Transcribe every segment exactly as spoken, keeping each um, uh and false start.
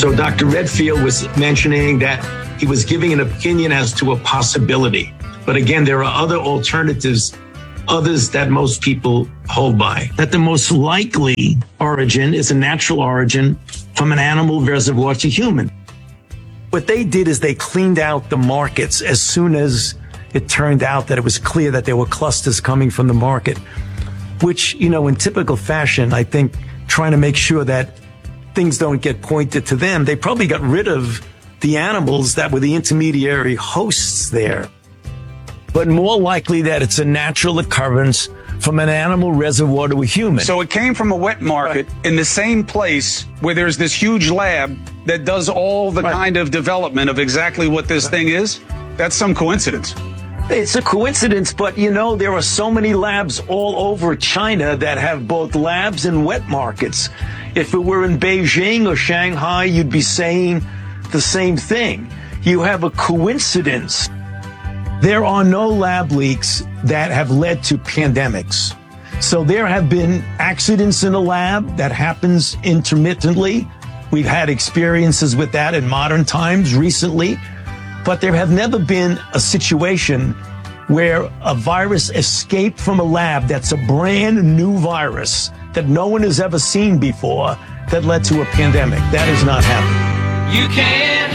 So Doctor Redfield was mentioning that he was giving an opinion as to a possibility. But again, there are other alternatives, others that most people hold by. That the most likely origin is a natural origin from an animal reservoir to human. What they did is they cleaned out the markets as soon as it turned out that it was clear that there were clusters coming from the market, which, you know, in typical fashion, I think trying to make sure that things don't get pointed to them, they probably got rid of the animals that were the intermediary hosts there. But more likely that it's a natural occurrence from an animal reservoir to a human. So it came from a wet market right. in the same place where there's this huge lab that does all the right. kind of development of exactly what this thing is? That's some coincidence. It's a coincidence, but you know, there are so many labs all over China that have both labs and wet markets. If it were in Beijing or Shanghai, you'd be saying the same thing. You have a coincidence. There are no lab leaks that have led to pandemics. So there have been accidents in a lab that happens intermittently. We've had experiences with that in modern times recently, but there have never been a situation where a virus escaped from a lab that's a brand new virus that no one has ever seen before that led to a pandemic. That has not happened. You can't.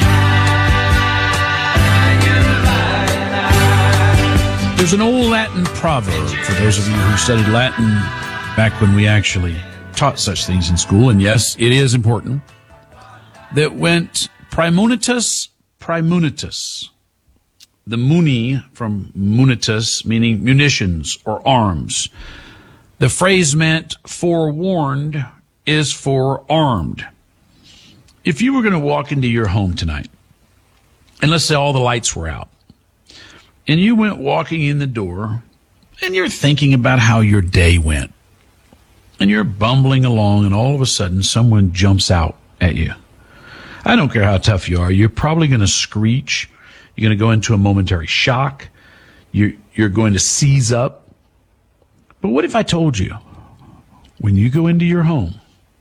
There's an old Latin proverb, for those of you who studied Latin back when we actually taught such things in school, and yes, it is important, that went praemunitus praemunitus. The muni from munitus, meaning munitions or arms. The phrase meant forewarned is forearmed. If you were going to walk into your home tonight, and let's say all the lights were out, and you went walking in the door, and you're thinking about how your day went, and you're bumbling along, and all of a sudden someone jumps out at you. I don't care how tough you are. You're probably going to screech. You're going to go into a momentary shock. You're, you're going to seize up. But what if I told you, when you go into your home,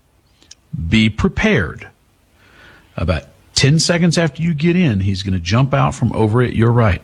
be prepared. About ten seconds after you get in, he's going to jump out from over at your right.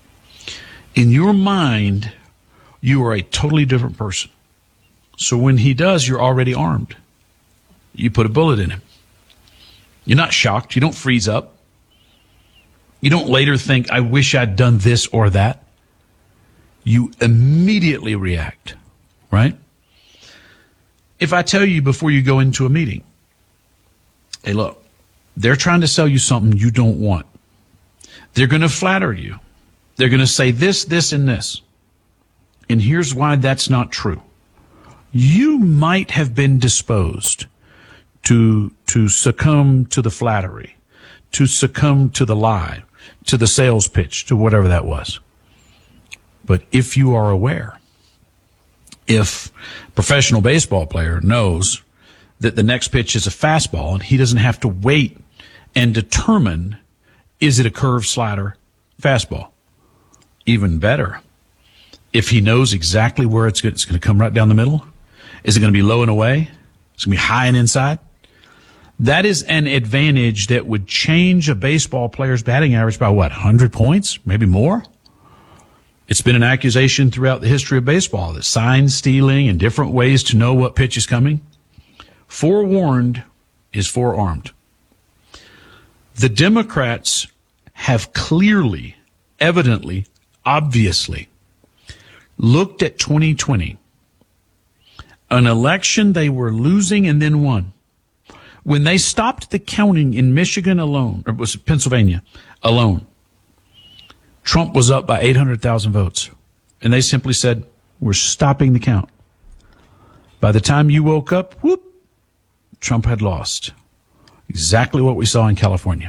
In your mind, you are a totally different person. So when he does, you're already armed. You put a bullet in him. You're not shocked. You don't freeze up. You don't later think, I wish I'd done this or that. You immediately react, right? If I tell you before you go into a meeting, hey, look, they're trying to sell you something you don't want. They're going to flatter you. They're going to say this, this, and this. And here's why that's not true. You might have been disposed to, to succumb to the flattery, to succumb to the lie, to the sales pitch, to whatever that was. But if you are aware, if a professional baseball player knows that the next pitch is a fastball and he doesn't have to wait and determine, is it a curve, slider, fastball? Even better, if he knows exactly where it's going, it's going to come right down the middle. Is it going to be low and away? It's going to be high and inside. That is an advantage that would change a baseball player's batting average by what, one hundred points, maybe more? It's been an accusation throughout the history of baseball that sign stealing and different ways to know what pitch is coming. Forewarned is forearmed. The Democrats have clearly, evidently, obviously looked at twenty twenty, an election they were losing and then won. When they stopped the counting in Michigan alone, or was it Pennsylvania alone, Trump was up by eight hundred thousand votes. And they simply said, we're stopping the count. By the time you woke up, whoop, Trump had lost. Exactly what we saw in California.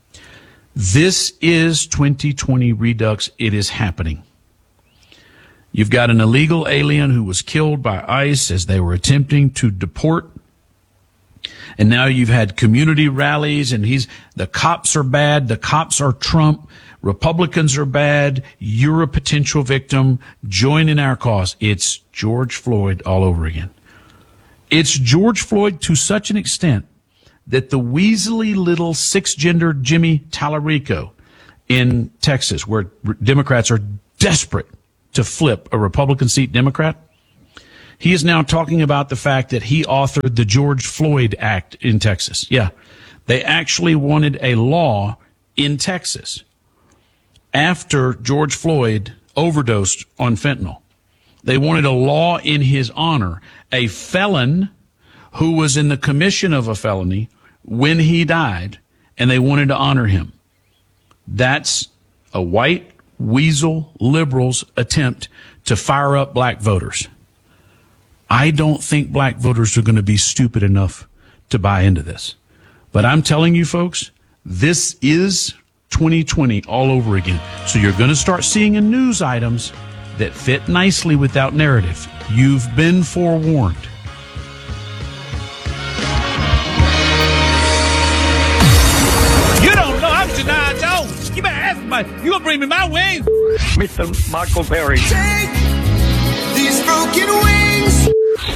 This is twenty twenty Redux. It is happening. You've got an illegal alien who was killed by ICE as they were attempting to deport. And now you've had community rallies, and he's, the cops are bad, the cops are Trump, Republicans are bad, you're a potential victim, join in our cause. It's George Floyd all over again. It's George Floyd to such an extent that the weaselly little six-gendered Jimmy Tallarico in Texas, where Democrats are desperate to flip a Republican seat Democrat, he is now talking about the fact that he authored the George Floyd Act in Texas. Yeah, they actually wanted a law in Texas after George Floyd overdosed on fentanyl. They wanted a law in his honor. A felon who was in the commission of a felony when he died, and they wanted to honor him. That's a white weasel liberals' attempt to fire up black voters. I don't think black voters are going to be stupid enough to buy into this. But I'm telling you, folks, this is twenty twenty all over again. So you're going to start seeing in news items that fit nicely with that narrative. You've been forewarned. You don't know I'm Shania Jones. You better ask me. You gonna bring me my wings? Mister Michael Berry. Take these broken wings.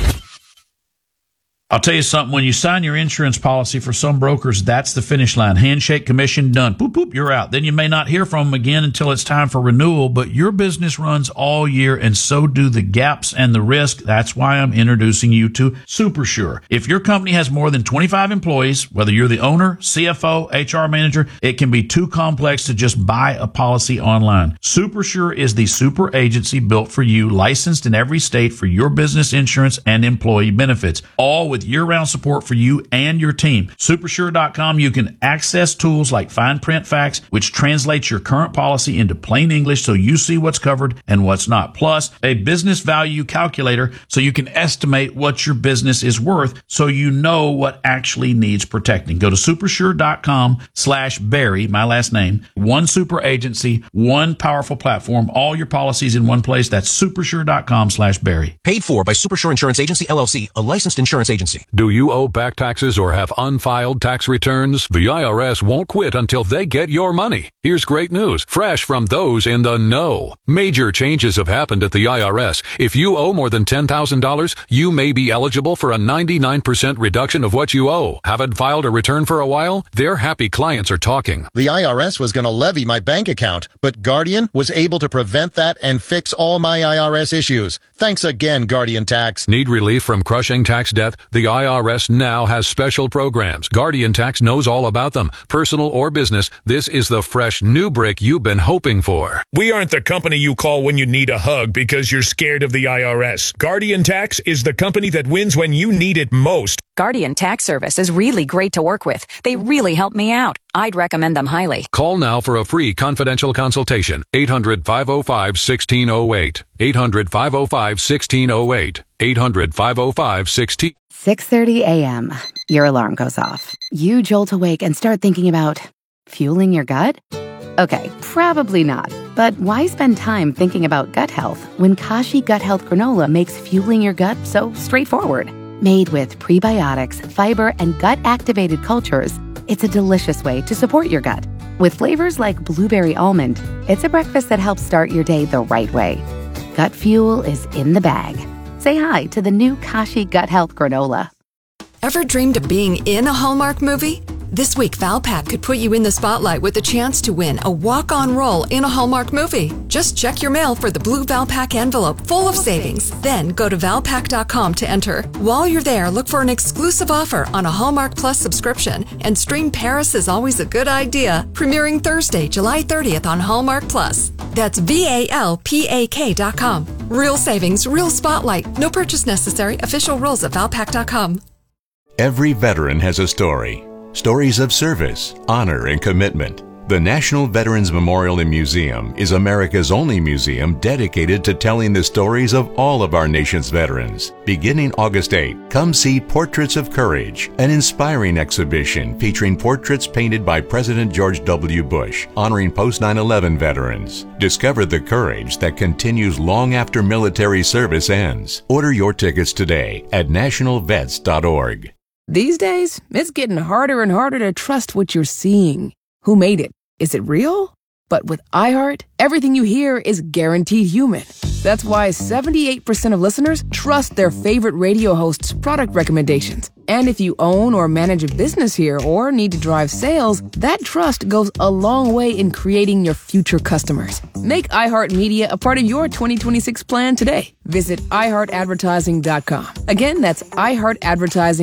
I'll tell you something, when you sign your insurance policy for some brokers, that's the finish line. Handshake, commission, done. Boop, boop, you're out. Then you may not hear from them again until it's time for renewal, but your business runs all year, and so do the gaps and the risk. That's why I'm introducing you to SuperSure. If your company has more than twenty-five employees, whether you're the owner, C F O, H R manager, it can be too complex to just buy a policy online. SuperSure is the super agency built for you, licensed in every state for your business insurance and employee benefits, all with year-round support for you and your team. Supersure dot com, you can access tools like fine print facts, which translates your current policy into plain English so you see what's covered and what's not. Plus, a business value calculator so you can estimate what your business is worth so you know what actually needs protecting. Go to supersure dot com slash Barry, my last name. One super agency, one powerful platform, all your policies in one place. That's supersure dot com slash Barry. Paid for by Supersure Insurance Agency, L L C, a licensed insurance agency. Do you owe back taxes or have unfiled tax returns? The I R S won't quit until they get your money. Here's great news, fresh from those in the know. Major changes have happened at the I R S. If you owe more than ten thousand dollars, you may be eligible for a ninety-nine percent reduction of what you owe. Haven't filed a return for a while? Their happy clients are talking. The I R S was going to levy my bank account, but Guardian was able to prevent that and fix all my I R S issues. Thanks again, Guardian Tax. Need relief from crushing tax debt? The I R S now has special programs. Guardian Tax knows all about them. Personal or business, this is the fresh new brick you've been hoping for. We aren't the company you call when you need a hug because you're scared of the I R S. Guardian Tax is the company that wins when you need it most. Guardian Tax Service is really great to work with. They really helped me out. I'd recommend them highly. Call now for a free confidential consultation. eight hundred, five oh five, one six oh eight. eight hundred, five oh five, one six oh eight. eight hundred, five oh five, one six oh eight. six thirty a.m. Your alarm goes off. You jolt awake and start thinking about fueling your gut? Okay, probably not. But why spend time thinking about gut health when Kashi Gut Health Granola makes fueling your gut so straightforward? Made with prebiotics, fiber, and gut-activated cultures, it's a delicious way to support your gut. With flavors like blueberry almond, it's a breakfast that helps start your day the right way. Gut fuel is in the bag. Say hi to the new Kashi Gut Health Granola. Ever dreamed of being in a Hallmark movie? This week, Valpak could put you in the spotlight with a chance to win a walk-on role in a Hallmark movie. Just check your mail for the blue Valpak envelope full of savings. Then go to valpak dot com to enter. While you're there, look for an exclusive offer on a Hallmark Plus subscription. And stream Paris is Always a Good Idea, premiering Thursday, July thirtieth on Hallmark Plus. That's V A L P A K dot com. Real savings, real spotlight. No purchase necessary. Official rules at valpak dot com. Every veteran has a story. Stories of service, honor, and commitment. The National Veterans Memorial and Museum is America's only museum dedicated to telling the stories of all of our nation's veterans. Beginning August eighth, come see Portraits of Courage, an inspiring exhibition featuring portraits painted by President George W. Bush, honoring post nine eleven veterans. Discover the courage that continues long after military service ends. Order your tickets today at national vets dot org. These days, it's getting harder and harder to trust what you're seeing. Who made it? Is it real? But with iHeart, everything you hear is guaranteed human. That's why seventy-eight percent of listeners trust their favorite radio host's product recommendations. And if you own or manage a business here or need to drive sales, that trust goes a long way in creating your future customers. Make iHeartMedia a part of your twenty twenty-six plan today. Visit i heart advertising dot com. Again, that's i heart advertising.